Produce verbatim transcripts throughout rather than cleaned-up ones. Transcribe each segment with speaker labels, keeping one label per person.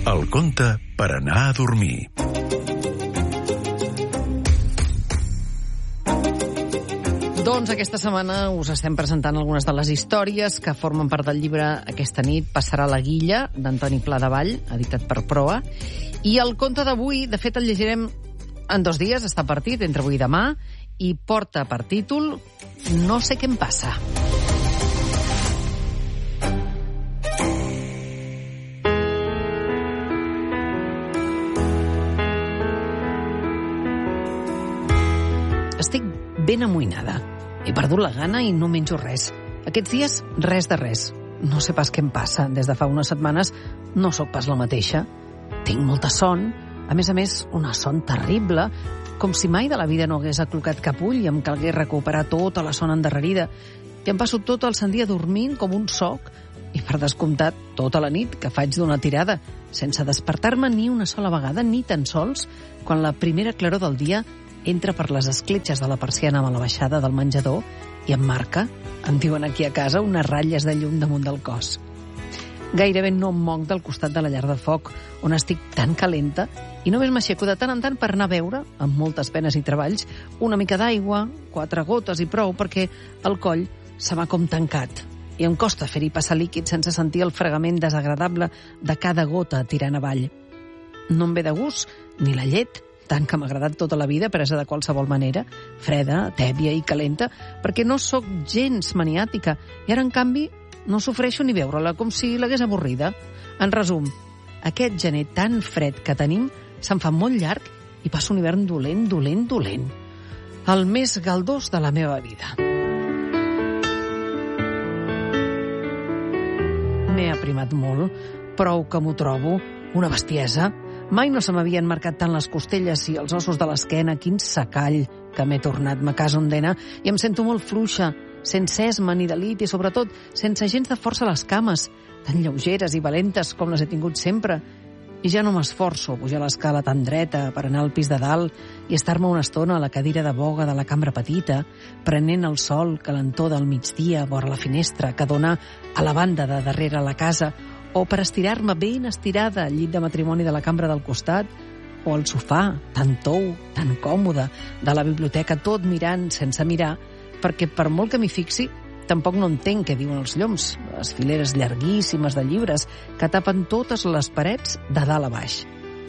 Speaker 1: El conte per anar a dormir.
Speaker 2: Doncs aquesta setmana us estem presentant algunes de les històries que formen part del llibre Aquesta nit passarà la guilla, d'Antoni Pla de Vall, editat per Proa. I el conte d'avui, de fet, el llegirem en dos dies, està partit entre avui i demà, i porta per títol No sé què em passa. Estic ben amoïnada. He perdut la gana i no menjo res. Aquests dies, res de res. No sé pas què em passa. Des de fa unes setmanes no sóc pas la mateixa. Tinc molta son, a més a més, una son terrible, com si mai de la vida no hagués aclocat cap ull i em calgués recuperar tota la son endarrerida. I em passo tot el sant dia dormint com un soc i, per descomptat, tota la nit que faig d'una tirada, sense despertar-me ni una sola vegada, ni tan sols quan la primera claror del dia entra per les escletxes de la persiana a la baixada del menjador i em marca, em diuen aquí a casa, unes ratlles de llum damunt del cos. Gairebé no em moc del costat de la llar de foc, on estic tan calenta, i només m'aixeco de tant en tant per anar a veure, amb moltes penes i treballs, una mica d'aigua, quatre gotes i prou, perquè el coll se m'ha com tancat i em costa fer-hi passar líquid sense sentir el fregament desagradable de cada gota tirant avall. No em ve de gust ni la llet, tant que m'ha agradat tota la vida, presa de qualsevol manera, freda, tèbia i calenta, perquè no sóc gens maniàtica, i ara, en canvi, no sofreixo ni veure-la, com si l'hagués avorrida. En resum, aquest gener tan fred que tenim se'n fa molt llarg i passa un hivern dolent, dolent, dolent. El més galdós de la meva vida. M'he aprimat molt, prou que m'ho trobo, una bestiesa. Mai no se m'havien marcat tant les costelles i els ossos de l'esquena. Quin secall que m'he tornat, ma casa ondena, i em sento molt fluixa, sense esma ni delit i, sobretot, sense gens de força a les cames, tan lleugeres i valentes com les he tingut sempre. I ja no m'esforço a pujar l'escala tan dreta per anar al pis de dalt i estar-me una estona a la cadira de boga de la cambra petita, prenent el sol calentor del migdia vora la finestra que dona a la banda de darrere la casa, o per estirar-me ben estirada al llit de matrimoni de la cambra del costat, o al sofà, tan tou, tan còmode, de la biblioteca, tot mirant sense mirar, perquè per molt que m'hi fixi, tampoc no entenc què diuen els llums, les fileres llarguíssimes de llibres que tapen totes les parets de dalt a baix.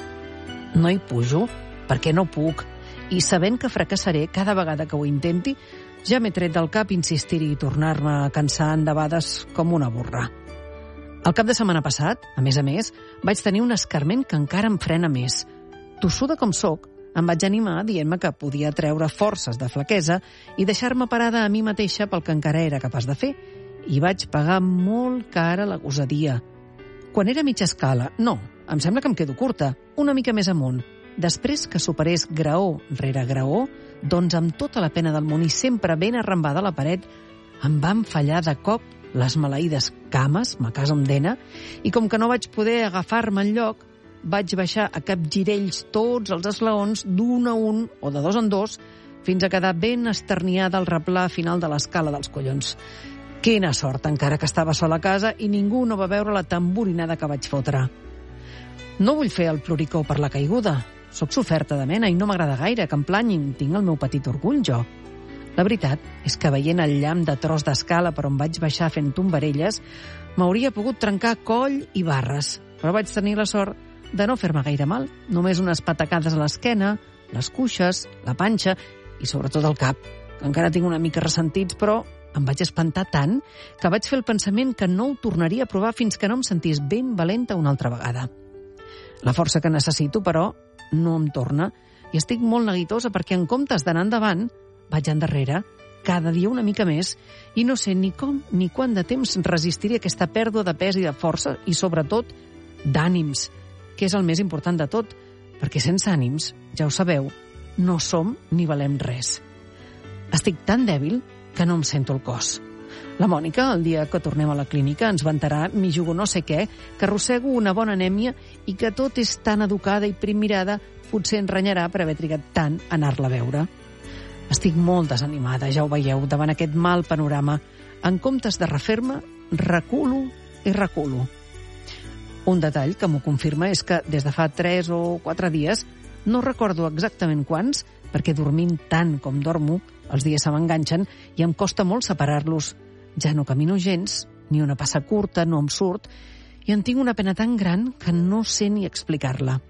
Speaker 2: No hi pujo, perquè no puc, i sabent que fracassaré cada vegada que ho intenti, ja m'he tret del cap insistir-hi i tornar-me a cansar endebades com una burra. El cap de setmana passat, a més a més, vaig tenir un escarment que encara em frena més. Tossuda com sóc, em vaig animar dient-me que podia treure forces de flaquesa i deixar-me parada a mi mateixa pel que encara era capaç de fer. I vaig pagar molt cara la gosadia. Quan era mitja escala, no, em sembla que em quedo curta, una mica més amunt. Després que superés graó rere graó, doncs amb tota la pena del món i sempre ben arrambada a la paret, em van fallar de cop les maleïdes cames, ma casa ondena, i com que no vaig poder agafar-me enlloc, vaig baixar a capgirells tots els esglaons d'un a un o de dos en dos fins a quedar ben esterniada al replà final de l'escala dels collons. Quina sort, encara que estava sola a casa i ningú no va veure la tamborinada que vaig fotre. No vull fer el ploricó per la caiguda. Soc soferta de mena i no m'agrada gaire que em planyin. Tinc el meu petit orgull, jo. La veritat és que veient el llamp de tros d'escala per on vaig baixar fent tombarelles, m'hauria pogut trencar coll i barres, però vaig tenir la sort de no fer-me gaire mal, només unes patacades a l'esquena, les cuixes, la panxa i sobretot el cap, que encara tinc una mica ressentits, però em vaig espantar tant que vaig fer el pensament que no ho tornaria a provar fins que no em sentís ben valenta una altra vegada. La força que necessito, però, no em torna i estic molt neguitosa perquè en comptes d'anar endavant, vaig endarrere, cada dia una mica més, i no sé ni com ni quant de temps resistiré a aquesta pèrdua de pes i de força i, sobretot, d'ànims, que és el més important de tot, perquè sense ànims, ja ho sabeu, no som ni valem res. Estic tan dèbil que no em sento el cos. La Mònica, el dia que tornem a la clínica, ens vantarà, m'hi jugo no sé què, que arrossego una bona anèmia i que tot és tan educada i primmirada, potser en renyarà per haver trigat tant a anar-la a veure. Estic molt desanimada, ja ho veieu, davant aquest mal panorama. En comptes de refer-me, reculo i reculo. Un detall que m'ho confirma és que des de fa tres o quatre dies, no recordo exactament quants, perquè dormint tant com dormo, els dies se m'enganxen i em costa molt separar-los. Ja no camino gens, ni una passa curta no em surt, i en tinc una pena tan gran que no sé ni explicar-la.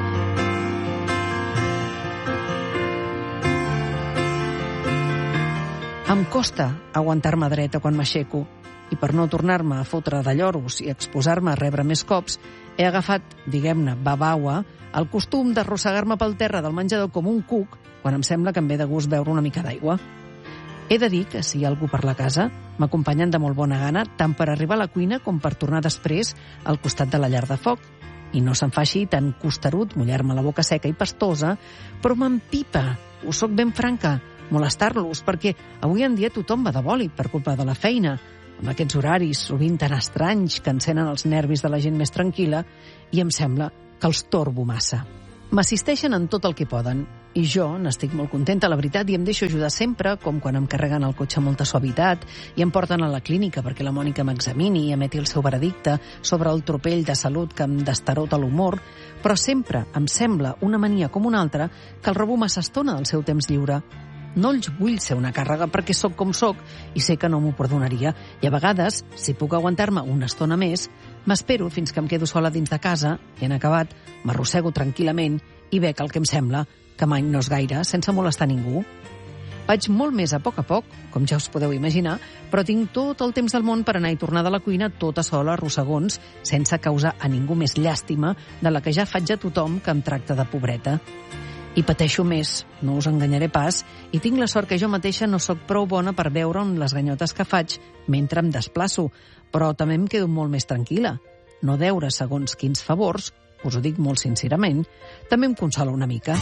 Speaker 2: Em costa aguantar-me dreta quan m'aixeco, i per no tornar-me a fotre de lloros i exposar-me a rebre més cops, he agafat, diguem-ne, babaua, el costum d'arrossegar-me pel terra del menjador com un cuc quan em sembla que em ve de gust beure una mica d'aigua. He de dir que si hi ha algú per la casa, m'acompanyen de molt bona gana tant per arribar a la cuina com per tornar després al costat de la llar de foc. I no se'n fa així tan costerut mullar-me la boca seca i pastosa, però m'empipa, us soc ben franca, molestar-los, perquè avui en dia tothom va de bòlit per culpa de la feina, amb aquests horaris sovint tan estranys que encenen els nervis de la gent més tranquil·la, i em sembla que els torbo massa. M'assisteixen en tot el que poden, i jo n'estic molt contenta, la veritat, i em deixo ajudar sempre, com quan em carreguen el cotxe amb molta suavitat i em porten a la clínica perquè la Mònica m'examini i emeti el seu veredicte sobre el tropell de salut que em destarota l'humor, però sempre em sembla una mania com una altra que el robo massa estona del seu temps lliure. No els vull ser una càrrega perquè sóc com sóc i sé que no m'ho perdonaria. I a vegades, si puc aguantar-me una estona més, m'espero fins que em quedo sola dins de casa i en acabat m'arrossego tranquil·lament i bec el que em sembla que mai no és gaire, sense molestar ningú. Vaig molt més a poc a poc, com ja us podeu imaginar, però tinc tot el temps del món per anar i tornar de la cuina tota sola a rossegons, sense causar a ningú més llàstima de la que ja faig a tothom que em tracta de pobreta. I pateixo més, no us enganyaré pas, i tinc la sort que jo mateixa no sóc prou bona per veure'n les ganyotes que faig mentre em desplaço, però també em quedo molt més tranquil·la. No deure segons quins favors, us ho dic molt sincerament, també em consola una mica.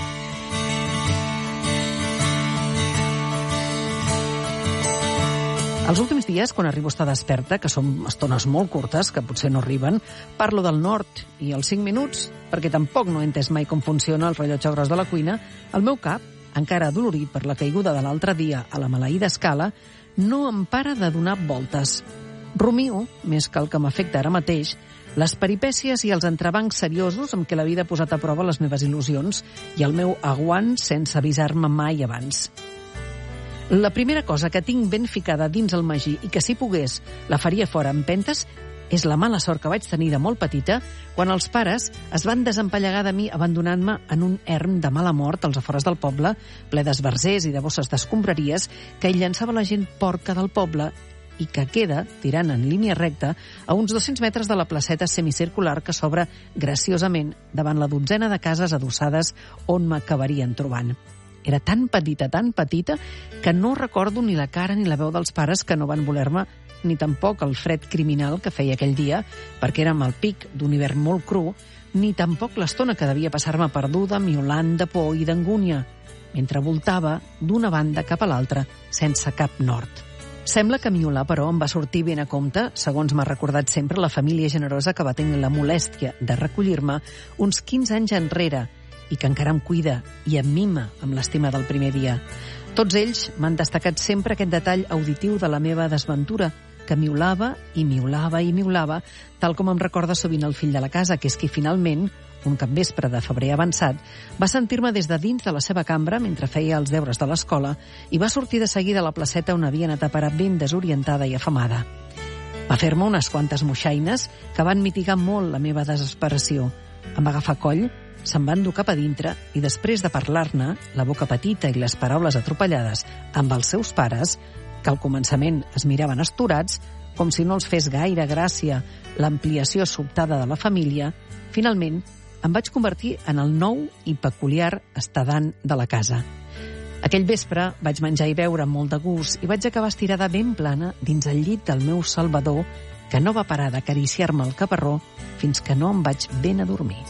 Speaker 2: Els últims dies, quan arribo a estar desperta, que són estones molt curtes, que potser no arriben, parlo del nord i els cinc minuts, perquè tampoc no he entès mai com funciona el rellotge gros de la cuina, el meu cap, encara adolorit per la caiguda de l'altre dia a la maleïda escala, no em para de donar voltes. Rumio, més que el que m'afecta ara mateix, les peripècies i els entrebancs seriosos amb què la vida ha posat a prova les meves il·lusions i el meu aguant sense avisar-me mai abans. La primera cosa que tinc ben ficada dins el magí i que, si pogués, la faria fora amb empentes, és la mala sort que vaig tenir de molt petita quan els pares es van desempallegar de mi abandonant-me en un erm de mala mort als afores del poble, ple d'esbarzers i de bosses d'escombraries que hi llançava la gent porca del poble i que queda, tirant en línia recta, a uns dos-cents metres de la placeta semicircular que s'obre graciosament davant la dotzena de cases adossades on m'acabarien trobant. Era tan petita, tan petita, que no recordo ni la cara ni la veu dels pares que no van voler-me, ni tampoc el fred criminal que feia aquell dia, perquè érem al pic d'un hivern molt cru, ni tampoc l'estona que devia passar-me perduda, miolant de por i d'angúnia, mentre voltava d'una banda cap a l'altra, sense cap nord. Sembla que miolar, però, em va sortir ben a compte, segons m'ha recordat sempre la família generosa que va tenir la molèstia de recollir-me uns quinze anys enrere, i que encara em cuida i em mima amb l'estima del primer dia. Tots ells m'han destacat sempre aquest detall auditiu de la meva desventura, que miolava i miolava i miolava, tal com em recorda sovint el fill de la casa, que és qui finalment, un capvespre de febrer avançat, va sentir-me des de dins de la seva cambra mentre feia els deures de l'escola i va sortir de seguida a la placeta on havia anat a parar ben desorientada i afamada. Va fer-me unes quantes moixaines que van mitigar molt la meva desesperació. Em va agafar coll, se'n va endur cap a dintre i després de parlar-ne, la boca petita i les paraules atropellades amb els seus pares, que al començament es miraven astorats, com si no els fes gaire gràcia l'ampliació sobtada de la família, finalment em vaig convertir en el nou i peculiar estadant de la casa. Aquell vespre vaig menjar i beure amb molt de gust i vaig acabar estirada ben plana dins el llit del meu salvador, que no va parar d'acariciar-me el caparró fins que no em vaig ben adormir.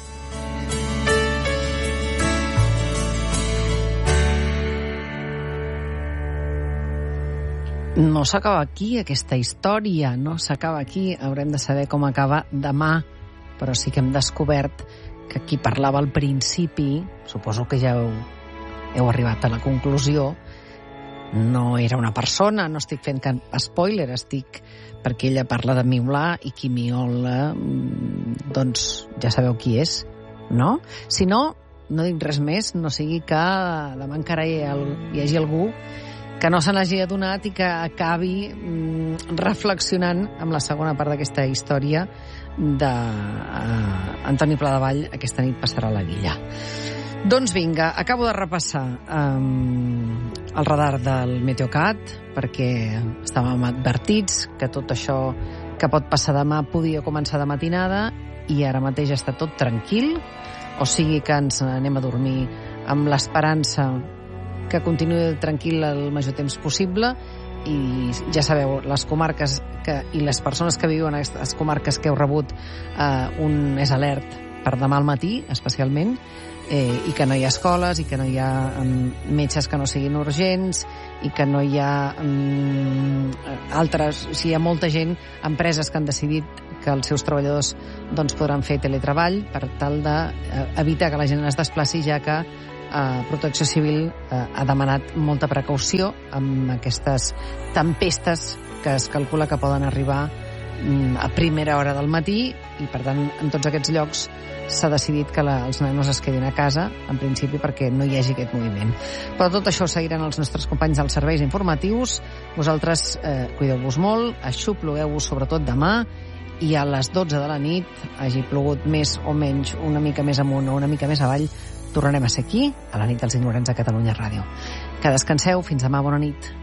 Speaker 2: No s'acaba aquí aquesta història, no s'acaba aquí, haurem de saber com acaba demà, però sí que hem descobert que qui parlava al principi, suposo que ja heu, heu arribat a la conclusió, no era una persona, no estic fent cap spoiler, estic perquè ella parla de miular i qui miula, doncs ja sabeu qui és, no? Si no, no dic res més, no sigui que demà encara hi, ha, hi hagi algú que no se n'hagi adonat i que acabi mm, reflexionant amb la segona part d'aquesta història d'Antoni Pladevall. Aquesta nit passarà a la Guilla. Doncs vinga, acabo de repassar um, el radar del Meteocat perquè estàvem advertits que tot això que pot passar demà podia començar de matinada i ara mateix està tot tranquil, o sigui que ens anem a dormir amb l'esperança que continuï tranquil el major temps possible. I ja sabeu, les comarques que, i les persones que viuen a aquestes comarques que heu rebut eh, un és alert per demà al matí, especialment, eh, i que no hi ha escoles, i que no hi ha um, metges que no siguin urgents, i que no hi ha um, altres... O sigui, hi ha molta gent, empreses que han decidit que els seus treballadors doncs, podran fer teletreball per tal d'evitar que la gent es desplaci, ja que eh, Protecció Civil eh, ha demanat molta precaució amb aquestes tempestes que es calcula que poden arribar a primera hora del matí, i per tant en tots aquests llocs s'ha decidit que la, els nanos es quedin a casa en principi perquè no hi hagi aquest moviment. Però tot això ho seguiran els nostres companys dels serveis informatius. Vosaltres eh, cuideu-vos molt, aixoplugueu-vos sobretot demà, i a les dotze de la nit, hagi plogut més o menys, una mica més amunt o una mica més avall, tornarem a ser aquí a la nit dels ignorants a Catalunya Ràdio. Que descanseu, fins demà, bona nit.